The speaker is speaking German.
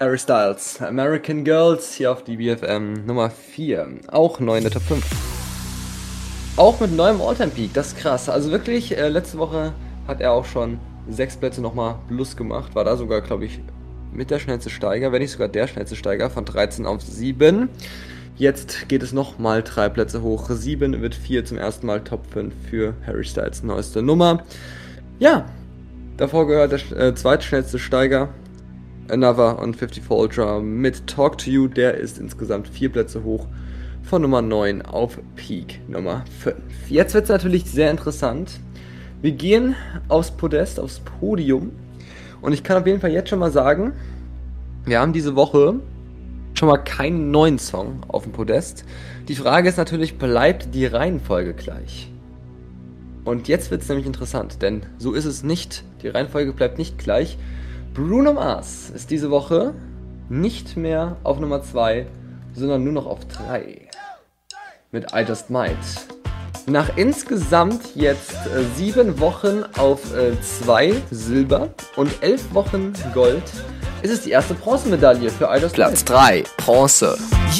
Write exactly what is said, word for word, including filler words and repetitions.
Harry Styles, American Girls, hier auf D B F M Nummer vier. Auch neu in der Top fünf. Auch mit neuem All-Time-Peak, das ist krass. Also wirklich, äh, letzte Woche hat er auch schon sechs Plätze nochmal plus gemacht. War da sogar, glaube ich, mit der schnellste Steiger, wenn nicht sogar der schnellste Steiger, von dreizehn auf sieben. Jetzt geht es nochmal drei Plätze hoch. sieben wird vier, zum ersten Mal Top fünf für Harry Styles neueste Nummer. Ja, davor gehört der äh, zweitschnellste Steiger, Another und fünfundfünfzig Ultra mit Talk to You. Der ist insgesamt vier Plätze hoch, von Nummer neun auf Peak Nummer fünf. Jetzt wird es natürlich sehr interessant. Wir gehen aufs Podest, aufs Podium. Und ich kann auf jeden Fall jetzt schon mal sagen, wir haben diese Woche schon mal keinen neuen Song auf dem Podest. Die Frage ist natürlich, bleibt die Reihenfolge gleich? Und jetzt wird es nämlich interessant, denn so ist es nicht. Die Reihenfolge bleibt nicht gleich. Bruno Mars ist diese Woche nicht mehr auf Nummer zwei, sondern nur noch auf drei. Mit I Just Might. Nach insgesamt jetzt äh, sieben Wochen auf zwei äh, Silber und elf Wochen Gold ist es die erste Bronzemedaille für I Just Might. Platz drei, Bronze.